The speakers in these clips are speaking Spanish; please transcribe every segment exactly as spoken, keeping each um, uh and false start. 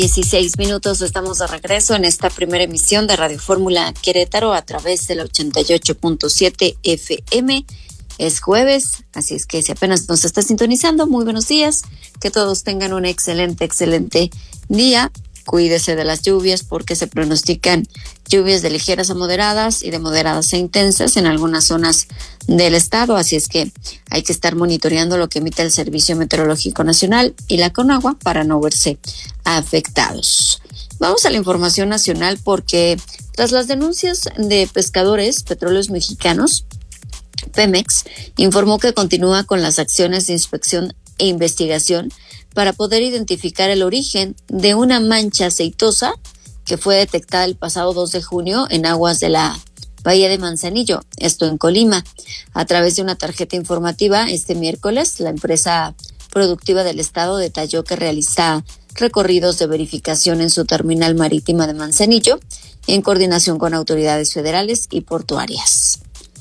dieciséis minutos, estamos de regreso en esta primera emisión de Radio Fórmula Querétaro a través del ochenta y ocho punto siete F M. Es jueves, así es que si apenas nos está sintonizando, muy buenos días, que todos tengan un excelente, excelente día. Cuídese de las lluvias porque se pronostican lluvias de ligeras a moderadas y de moderadas a intensas en algunas zonas del estado, así es que hay que estar monitoreando lo que emite el Servicio Meteorológico Nacional y la Conagua para no verse afectados. Vamos a la información nacional porque tras las denuncias de pescadores petróleos mexicanos, Pemex informó que continúa con las acciones de inspección e investigación para poder identificar el origen de una mancha aceitosa que fue detectada el pasado dos de junio en aguas de la Bahía de Manzanillo, esto en Colima. A través de una tarjeta informativa este miércoles, la empresa productiva del estado detalló que realiza recorridos de verificación en su terminal marítima de Manzanillo en coordinación con autoridades federales y portuarias.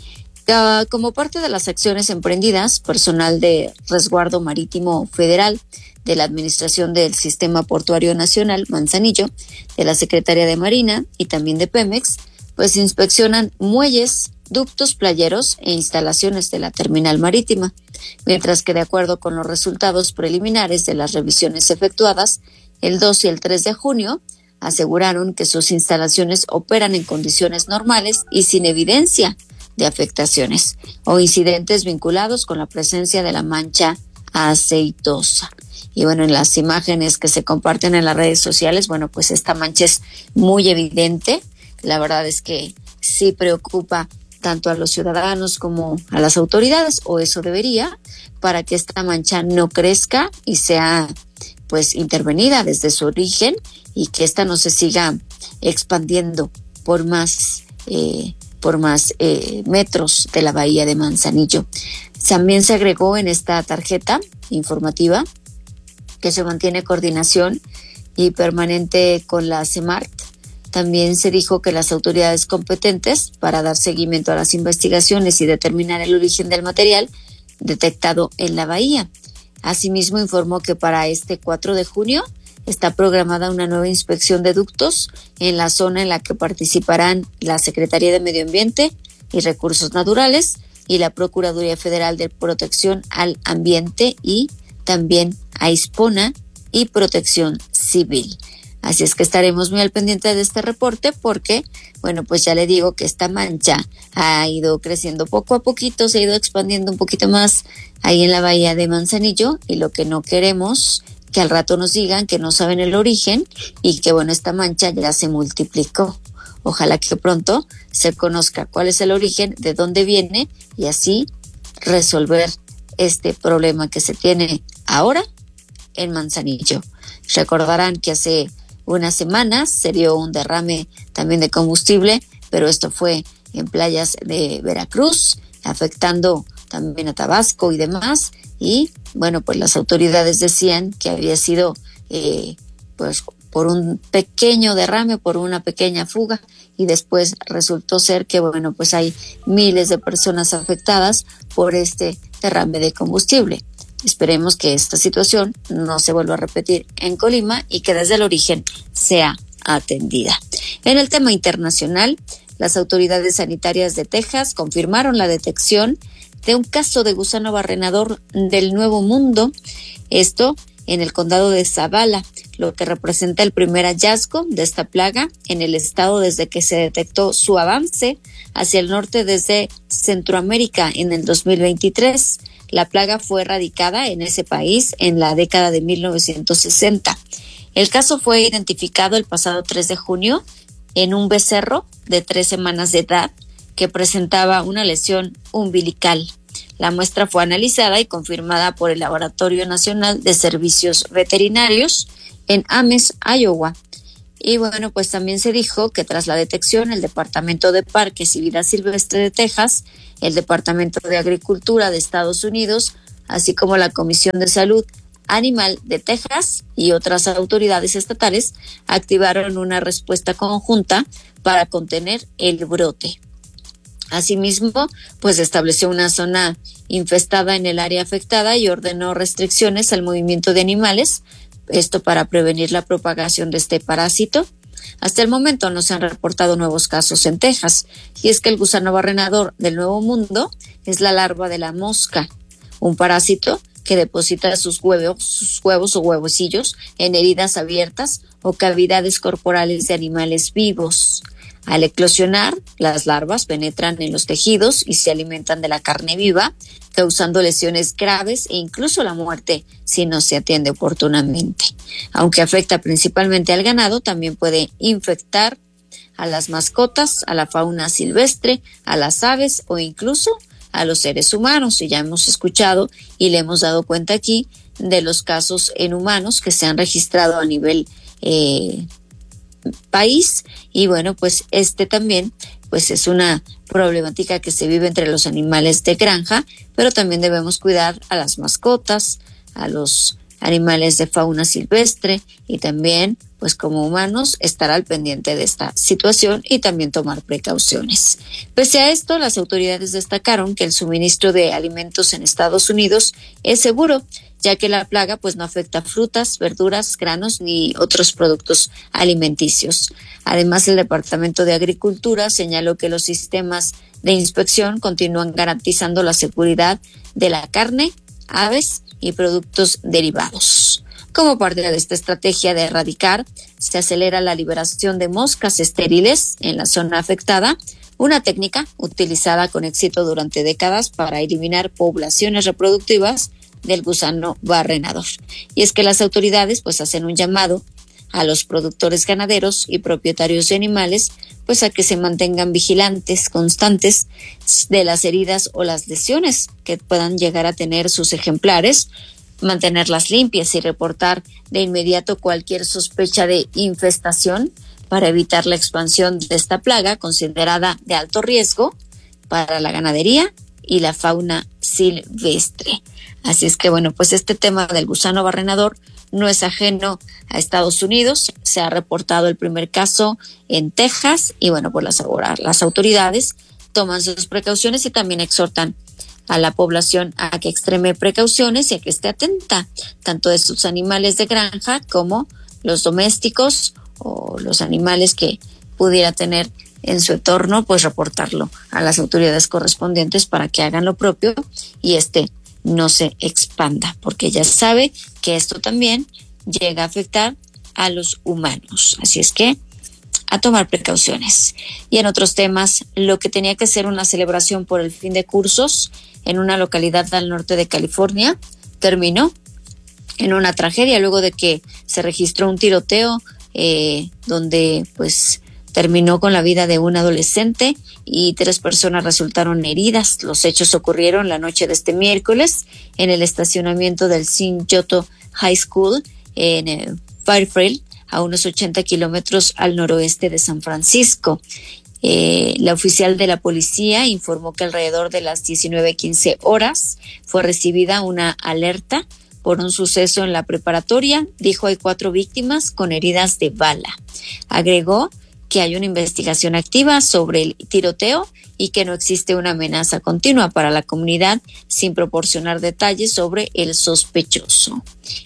Como parte de las acciones emprendidas, personal de Resguardo Marítimo Federal de la Administración del Sistema Portuario Nacional Manzanillo, de la Secretaría de Marina y también de Pemex, pues inspeccionan muelles, ductos playeros e instalaciones de la terminal marítima, mientras que de acuerdo con los resultados preliminares de las revisiones efectuadas el dos y el tres de junio, aseguraron que sus instalaciones operan en condiciones normales y sin evidencia de afectaciones o incidentes vinculados con la presencia de la mancha aceitosa. Y bueno, en las imágenes que se comparten en las redes sociales, bueno, pues esta mancha es muy evidente. La verdad es que sí preocupa tanto a los ciudadanos como a las autoridades, o eso debería, para que esta mancha no crezca y sea pues intervenida desde su origen y que esta no se siga expandiendo por más eh, por más eh, metros de la bahía de Manzanillo. También se agregó en esta tarjeta informativa que se mantiene coordinación y permanente con la Semart. También se dijo que las autoridades competentes para dar seguimiento a las investigaciones y determinar el origen del material detectado en la bahía. Asimismo, informó que para este cuatro de junio está programada una nueva inspección de ductos en la zona en la que participarán la Secretaría de Medio Ambiente y Recursos Naturales y la Procuraduría Federal de Protección al Ambiente y también a ISPONA y Protección Civil. Así es que estaremos muy al pendiente de este reporte porque, bueno, pues ya le digo que esta mancha ha ido creciendo poco a poquito, se ha ido expandiendo un poquito más ahí en la bahía de Manzanillo y lo que no queremos que al rato nos digan que no saben el origen y que, bueno, esta mancha ya se multiplicó. Ojalá que pronto se conozca cuál es el origen, de dónde viene y así resolver este problema que se tiene ahora en Manzanillo. Recordarán que hace unas semanas se dio un derrame también de combustible, pero esto fue en playas de Veracruz, afectando también a Tabasco y demás. Y bueno, pues las autoridades decían que había sido eh, pues por un pequeño derrame, por una pequeña fuga, y después resultó ser que bueno, pues hay miles de personas afectadas por este derrame de combustible. Esperemos que esta situación no se vuelva a repetir en Colima y que desde el origen sea atendida. En el tema internacional, las autoridades sanitarias de Texas confirmaron la detección de un caso de gusano barrenador del Nuevo Mundo, esto en el condado de Zavala, lo que representa el primer hallazgo de esta plaga en el estado desde que se detectó su avance hacia el norte desde Centroamérica en el dos mil veintitrés. La plaga fue erradicada en ese país en la década de mil novecientos sesenta. El caso fue identificado el pasado tres de junio en un becerro de tres semanas de edad que presentaba una lesión umbilical. La muestra fue analizada y confirmada por el Laboratorio Nacional de Servicios Veterinarios en Ames, Iowa. Y bueno, pues también se dijo que tras la detección, el Departamento de Parques y Vida Silvestre de Texas, el Departamento de Agricultura de Estados Unidos, así como la Comisión de Salud Animal de Texas y otras autoridades estatales, activaron una respuesta conjunta para contener el brote. Asimismo, pues estableció una zona infestada en el área afectada y ordenó restricciones al movimiento de animales esto para prevenir la propagación de este parásito. Hasta el momento no se han reportado nuevos casos en Texas, y es que el gusano barrenador del Nuevo Mundo es la larva de la mosca, un parásito que deposita sus huevos, sus huevos o huevecillos en heridas abiertas o cavidades corporales de animales vivos. Al eclosionar, las larvas penetran en los tejidos y se alimentan de la carne viva, causando lesiones graves e incluso la muerte si no se atiende oportunamente. Aunque afecta principalmente al ganado, también puede infectar a las mascotas, a la fauna silvestre, a las aves o incluso a los seres humanos. Y ya hemos escuchado y le hemos dado cuenta aquí de los casos en humanos que se han registrado a nivel eh, país, y bueno, pues este también pues es una problemática que se vive entre los animales de granja, pero también debemos cuidar a las mascotas, a los animales de fauna silvestre, y también pues como humanos estar al pendiente de esta situación y también tomar precauciones. Pese a esto, las autoridades destacaron que el suministro de alimentos en Estados Unidos es seguro, ya que la plaga pues no afecta frutas, verduras, granos ni otros productos alimenticios. Además, el Departamento de Agricultura señaló que los sistemas de inspección continúan garantizando la seguridad de la carne, aves y productos derivados. Como parte de esta estrategia de erradicar, se acelera la liberación de moscas estériles en la zona afectada, una técnica utilizada con éxito durante décadas para eliminar poblaciones reproductivas del gusano barrenador. Y es que las autoridades pues hacen un llamado a los productores ganaderos y propietarios de animales pues a que se mantengan vigilantes, constantes de las heridas o las lesiones que puedan llegar a tener sus ejemplares, mantenerlas limpias y reportar de inmediato cualquier sospecha de infestación para evitar la expansión de esta plaga considerada de alto riesgo para la ganadería y la fauna silvestre. Así es que bueno, pues este tema del gusano barrenador no es ajeno a Estados Unidos. Se ha reportado el primer caso en Texas y bueno, pues las, las autoridades toman sus precauciones y también exhortan a la población a que extreme precauciones y a que esté atenta tanto de sus animales de granja como los domésticos o los animales que pudiera tener en su entorno, pues reportarlo a las autoridades correspondientes para que hagan lo propio y este no se expanda, porque ya sabe que esto también llega a afectar a los humanos. Así es que a tomar precauciones. Y en otros temas, lo que tenía que ser una celebración por el fin de cursos en una localidad al norte de California terminó en una tragedia luego de que se registró un tiroteo eh, donde pues terminó con la vida de un adolescente y tres personas resultaron heridas. Los hechos ocurrieron la noche de este miércoles en el estacionamiento del Saint Joto High School en eh, Fairfield, a unos ochenta kilómetros al noroeste de San Francisco. Eh, la oficial de la policía informó que alrededor de las diecinueve quince horas fue recibida una alerta por un suceso en la preparatoria. Dijo hay cuatro víctimas con heridas de bala. Agregó que hay una investigación activa sobre el tiroteo y que no existe una amenaza continua para la comunidad, sin proporcionar detalles sobre el sospechoso.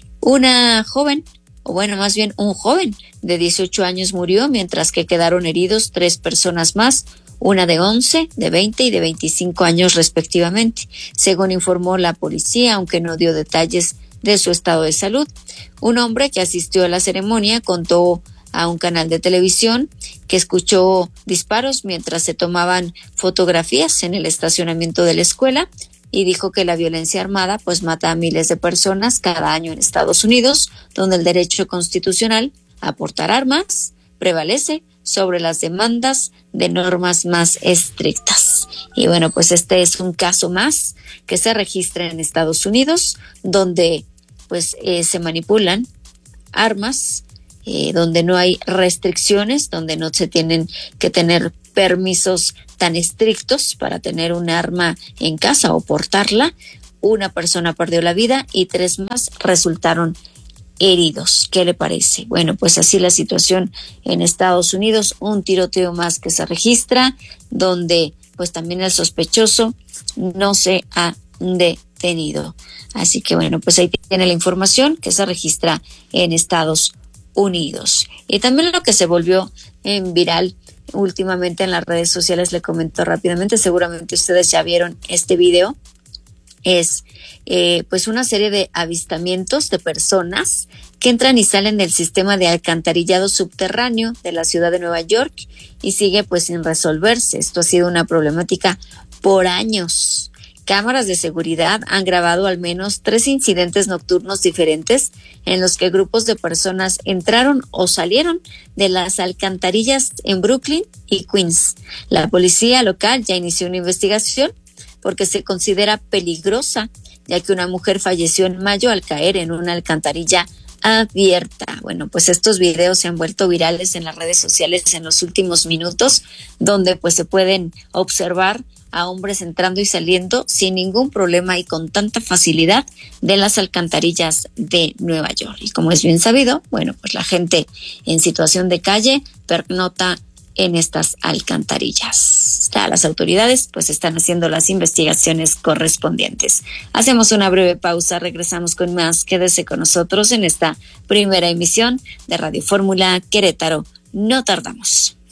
Una joven, o bueno, más bien un joven de dieciocho años murió, mientras que quedaron heridos tres personas más, una de once, de veinte y de veinticinco años respectivamente, según informó la policía, aunque no dio detalles de su estado de salud. Un hombre que asistió a la ceremonia contó a un canal de televisión que escuchó disparos mientras se tomaban fotografías en el estacionamiento de la escuela y dijo que la violencia armada pues mata a miles de personas cada año en Estados Unidos, donde el derecho constitucional a portar armas prevalece sobre las demandas de normas más estrictas. Y bueno, pues este es un caso más que se registra en Estados Unidos, donde pues eh, se manipulan armas, Eh, donde no hay restricciones, donde no se tienen que tener permisos tan estrictos para tener un arma en casa o portarla. Una persona perdió la vida y tres más resultaron heridos. ¿Qué le parece? Bueno, pues así la situación en Estados Unidos, un tiroteo más que se registra, donde pues también el sospechoso no se ha detenido. detenido. Así que bueno, pues ahí tiene la información que se registra en Estados Unidos. Y también lo que se volvió en viral últimamente en las redes sociales, le comento rápidamente, seguramente ustedes ya vieron este video, es eh, pues una serie de avistamientos de personas que entran y salen del sistema de alcantarillado subterráneo de la ciudad de Nueva York y sigue pues sin resolverse. Esto ha sido una problemática por años. Cámaras de seguridad han grabado al menos tres incidentes nocturnos diferentes en los que grupos de personas entraron o salieron de las alcantarillas en Brooklyn y Queens. La policía local ya inició una investigación porque se considera peligrosa, ya que una mujer falleció en mayo al caer en una alcantarilla abierta. Bueno, pues estos videos se han vuelto virales en las redes sociales en los últimos minutos, donde pues se pueden observar a hombres entrando y saliendo sin ningún problema y con tanta facilidad de las alcantarillas de Nueva York. Y como es bien sabido, bueno, pues la gente en situación de calle pernota en estas alcantarillas. Ya las autoridades pues están haciendo las investigaciones correspondientes. Hacemos una breve pausa, regresamos con más. Quédese con nosotros en esta primera emisión de Radio Fórmula Querétaro. No tardamos.